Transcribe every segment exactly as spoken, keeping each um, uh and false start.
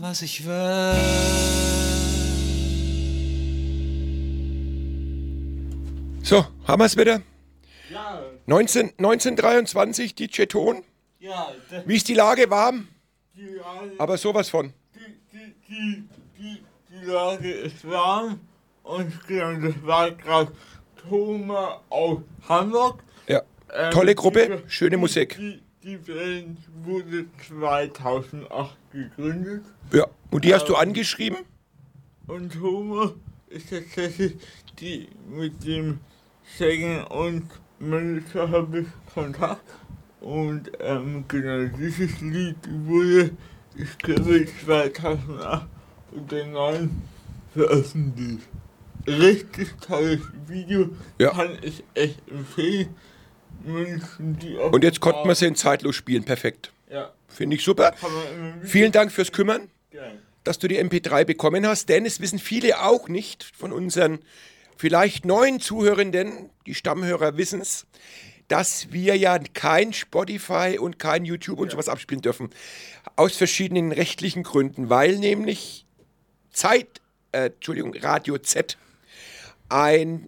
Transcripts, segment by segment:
was ich will. So, haben wir es wieder? Ja. neunzehn, neunzehnhundertdreiundzwanzig, D J Ton. Ja. Wie ist die Lage? Warm? Die Lage, Aber sowas von. die, die, die, die, die Lage ist warm. Und genau, das war gerade Thomas aus Hamburg. Ja. Ähm, Tolle Gruppe, die, schöne die, Musik. Die, die Band wurde zweitausendacht gegründet. Ja. Und die hast du Ähm, angeschrieben? Und Thomas ist tatsächlich die mit dem Sänger und Manager habe ich Kontakt. Und ähm, genau dieses Lied wurde, ich glaube, zweitausendacht unter neun veröffentlicht. Richtig tolles Video, Ja. kann ich echt empfehlen. Menschen, die auch Und jetzt konnten wir sie in zeitlos spielen. Perfekt. Ja, Finde ich super. kann man immer wieder Vielen Dank fürs Kümmern, gerne. dass du die M P drei bekommen hast, denn es wissen viele auch nicht von unseren vielleicht neuen Zuhörenden, die Stammhörer wissen es, dass wir ja kein Spotify und kein YouTube und Ja. sowas abspielen dürfen. Aus verschiedenen rechtlichen Gründen, weil nämlich Zeit, äh, Entschuldigung, Radio Z ein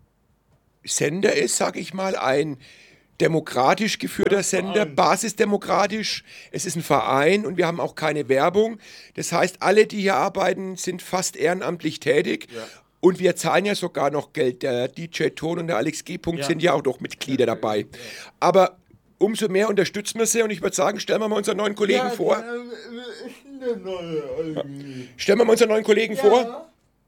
Sender ist, sag ich mal, ein demokratisch geführter Ja, Sender, Verein. basisdemokratisch. Es ist ein Verein und wir haben auch keine Werbung. Das heißt, alle, die hier arbeiten, sind fast ehrenamtlich tätig. Ja. Und wir zahlen ja sogar noch Geld. Der D J Ton und der Alex G. Ja. sind ja auch noch Mitglieder dabei. Aber umso mehr unterstützen wir sie und ich würde sagen, stellen wir mal unseren neuen Kollegen Ja, vor. genau, wer ist denn der Neue eigentlich? Stellen wir mal unseren neuen Kollegen vor. Ja.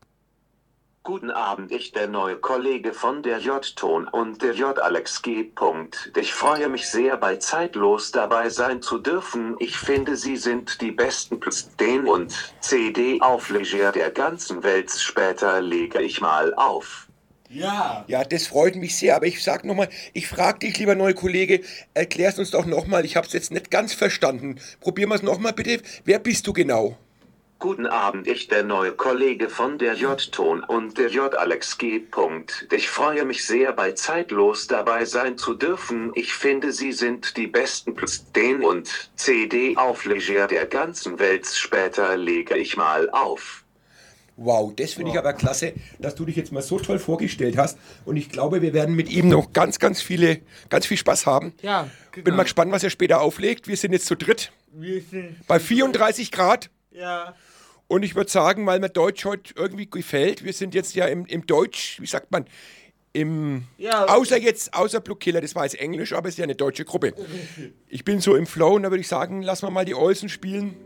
Guten Abend, ich der neue Kollege von der J-Ton und der J-Alex G. Ich freue mich sehr, bei Zeitlos dabei sein zu dürfen. Ich finde, Sie sind die besten plus den und C D-Aufleger der ganzen Welt. Später lege ich mal auf. Ja. Ja, das freut mich sehr, aber ich sag nochmal, ich frage dich, lieber neue Kollege, erklär's uns doch nochmal, ich habe es jetzt nicht ganz verstanden. Probieren wir es nochmal bitte. Wer bist du genau? Guten Abend, ich der neue Kollege von der J-Ton und der J-Alex G. Ich freue mich sehr, bei Zeitlos dabei sein zu dürfen. Ich finde, Sie sind die besten plus den und C D-Aufleger der ganzen Welt. Später lege ich mal auf. Wow, das finde ich aber klasse, dass du dich jetzt mal so toll vorgestellt hast und ich glaube, wir werden mit ihm noch ganz, ganz viele, ganz viel Spaß haben. Ja, genau. Bin mal gespannt, was er später auflegt. Wir sind jetzt zu dritt Wir sind. bei vierunddreißig Grad. Ja. Und ich würde sagen, weil mir Deutsch heute irgendwie gefällt, wir sind jetzt ja im, im Deutsch, wie sagt man, im, Ja. außer jetzt, außer Blue Killer, das war jetzt Englisch, aber es ist ja eine deutsche Gruppe. Ich bin so im Flow und da würde ich sagen, lassen wir mal die Olsen spielen.